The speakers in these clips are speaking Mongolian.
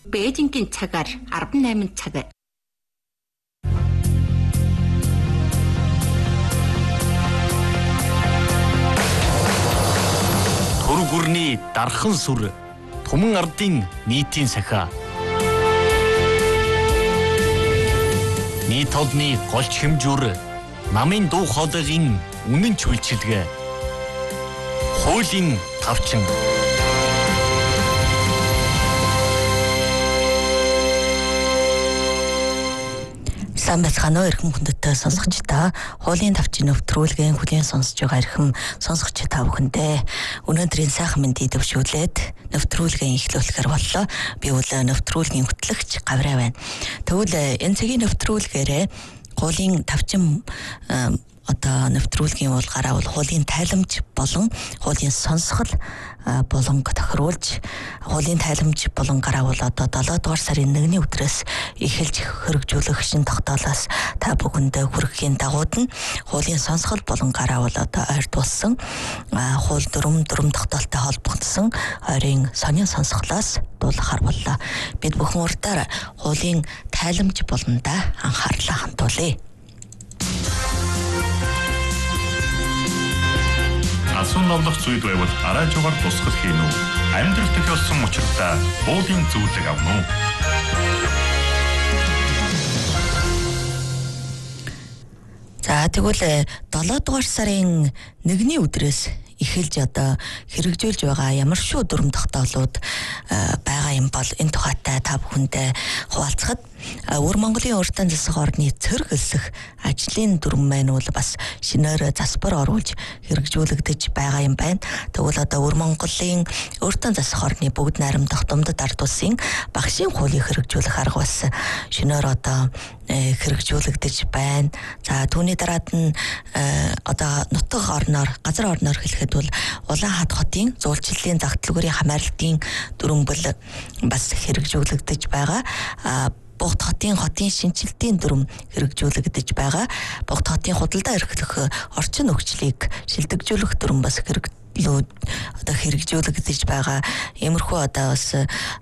Бээжингийн цагаар 18 цаг. Түр гүрний дархан сүр, Түмэн ардын нийтийн сахиа. Нийт олны голч хэмжүүр, намын дуу хоолойгийн үнэн чүйлчилгээ. Хуулийн тавчин. Сайн байцгаана уу эрхэм хүндэтэй сонсогчдаа. Хуулийн тавчин нэвтрүүлгийн хүлээн сонсож байгаа эрхэм сонсогч та бүхэндээ өнөөдрийн сайхан мэндийг дэвшүүлээд нэвтрүүлгийн эхлүүлэхээр боллоо. Би бол нэвтрүүлгийн хөтлөгч Гавраа байна. Тэгвэл энэ цагийн нэвтрүүлгээрээ хуулийн тавчин нэвтрүүлгийн уулгаараа бол хуулийн тайламж болон хуулийн сонсгол болонг тохируулж хуулийн тайламж болонгараа бол 7 дугаар сарын 1-ний өдрөөс эхэлж хэрэгжүүлэх шин тогтоолоос та бүхэндээ хүрэхийн дагууд нь хуулийн сонсгол болонгараа бол ойр тулсан хууль дүрм тогтоолтой холбогдсон ойрын сонин сонсголоос дуулахар боллоо. Бид бүхэн урдаар хуулийн тайламж болондоо анхаарлаа хандуулъя. Асуун номлох зүйл байвал араажуугаар тусгал хийн үү? Амьдрал тохиолсон учиртай хуулийн зөвлөг авна уу? За тэгвэл 7 дугаар сарын 1-ний өдрөөс эхэлж хэрэгжүүлж байгаа ямар шүү дүрм тогтоолууд байгаа юм бол энэ тухайтай та бүхэндээ хуваалцахад Өвөр Монголын урьдчилан засаг орны цэрэг өлсөх ажлын дүрм маань бол бас шинээр засбар оруулж хэрэгжүүлэгдэж байгаа юм байна. Тэгвэл Өвөр Монголын урьдчилан засаг орны бүгд найрамдах Думдад ард улсын багшийн хуулийг хэрэгжүүлэх арга бас шинээр хэрэгжүүлэгдэж байна. За түүний дараад нь нутаг орноор газар орноор хэлэхэд бол Улаанхад хотын зуулчлалын зах дэлгүүрийн хамаарлалтын дүрм бол бас хэрэгжүүлэгдэж байгаа. Богд хотын шинжилтийн дүрм хэрэгжүүлэгдэж байгаа. Богд хотын худалдаа эрхлэх орчин нөхцөлийг шилдэгжүүлэх дүрм бас хэрэгжүүлэгдэж байгаа. Иймэрхүү бас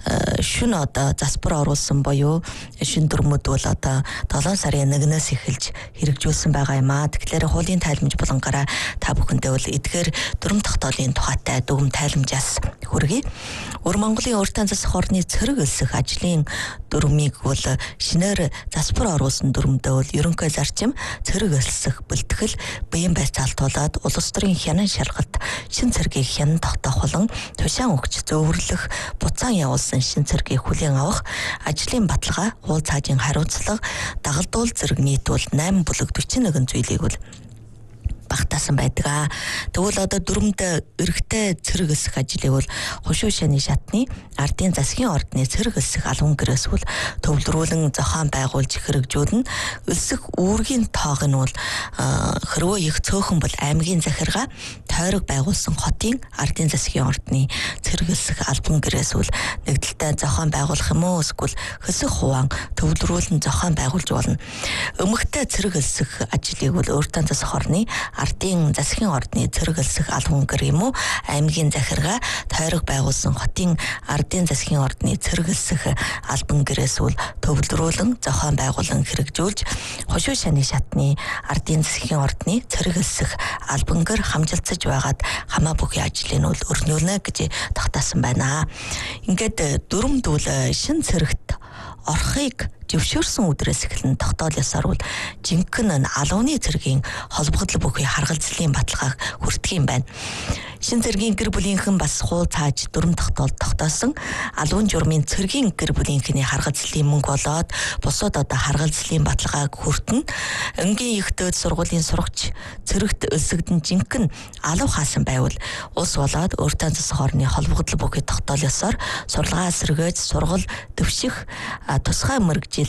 шүн засбар оруулсан буюу шүн дүрмүүд бол 7 сарын 1-ээс эхэлж хэрэгжүүлсэн байгаа юм аа. Тэгэхээр хуулийн тайламж болонгараа та бүхэндээ бол эдгээр дүрм тогтоолын тухайтай дүгм тайламжаас хүргэе. Өвөр Монголын урьдчилан засаг орны цэрэг өлсөх ажлын дүрмийг бол шинээр засбар оруулсан дүрмдээ бол ерөнхий зарчим цэрэг өлсөх бэлтгэл биеийн байцаалтуулаад улс төрийн хянан шалгалт шин цэргийг хянан тогтоох болон тушаан өгч зөөвөрлөх буцаан явуулсан шин цэргийг хүлээн авах ажлын баталгаа хууль цаажийн хариуцлага дагалдуул зэрэг нийт бол 8 бүлэг 41 зүйлийг бол багтаасан байдаг. Тэгвэл дүрмд эрэгтэй цэрэг өлсөх ажлыг бол хушуу шаны шатны ардын засгийн ордны цэрэг өлсөх албан гэрээс бол төвлөрүүлэн зохион байгуулж хэрэгжүүлнэ. Өлсөх үүргийн тоог нь бол хэрвээ их цөөхөн бол аймгийн захиргаа тойрог байгуулсан хотын ардын засгийн ордны цэрэг өлсөх албан гэрээс бол нэгдэлтэй зохион байгуулах юм уу эсвэл хөсөх хуваан төвлөрүүлэн зохион байгуулж болно. Өмгтэй цэрэг өлсөх ажлыг бол урьдчилан засаг орны ардын засгийн ордны цэрэг өлсөх албан гэр юм уу аймгийн захиргаа тойрог байгуулсан хотын ардын засгийн ордны цэрэг өлсөх албан гэрээс бол төвлөрүүлэн зохион байгуулан хэрэгжүүлж хушуу шаны шатны ардын засгийн ордны цэрэг өлсөх албан гэр хамжилцаж байгаад хамаа бүхий ажлыг нь бол өрнүүлнэ гэж тогтоосон байна. Ингээд дүрмд бол шин цэрэгт орохыг зөвшөөрсөн өдрөөс эхлэн тогтоол ёсоор бол жинхэнэ алууны цэргийн холбогдол бүхий харгалзлын баталгааг хүртэх юм байна. Шин цэргийн гэр бүлийнхэн бас хууль цааж дүрм тогтоол тогтоосон алуун журмын цэргийн гэр бүлийнхний харгалзлын мөнгө болоод бусад харгалзлын баталгааг хүртэн. Энгийн ихтэй сургуулийн сурагч цэрэгт өлсгдэн жинхэнэ алуу хаасан байвал ус болоод урьдчилан засаг орны холбогдол бүхий тогтоол ёсоор сурлагаа сэргээж сургал дэвших тусгай мэргэжил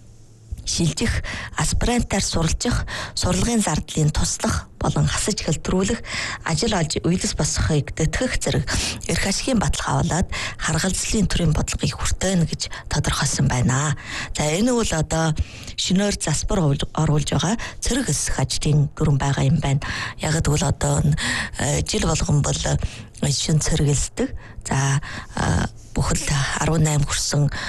шилжих, аспирантаар суралцах, сурлагын зардлын туслах болон хасаж хэлтрүүлэх, ажил олж үйлс босгохыг тэтгэх зэрэг эрх ашигын баталгаа болоод харгалзлын төрийн бодлогыг хүртээнэ гэж тодорхойлсон байна. За энэ бол шинээр засбар оруулж байгаа цэрэг өлсөх ажлын дүрм байгаа юм байна. Яг тэгвэл жил болгон бол шин цэрэг өлсдөг. За бүхэл 18 хүрсэн